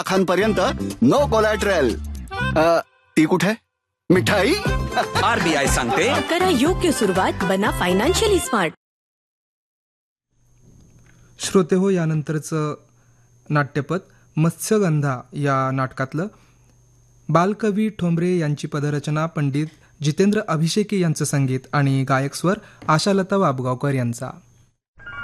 लाखांपर्यंत no collateral. ती कुठे मिठाई? RBI सांगते, करा योग्य सुरुवात, बना फायनान्शियली स्मार्ट. श्रोते हो, यानंतरचं नाट्यपद मत्स्यगंधा या नाटकातलं बालकवी ठोंबरे यांची पदरचना, पंडित जितेंद्र अभिषेकी यांचं संगीत आणि गायक स्वर आशालता वाबगावकर यांचा.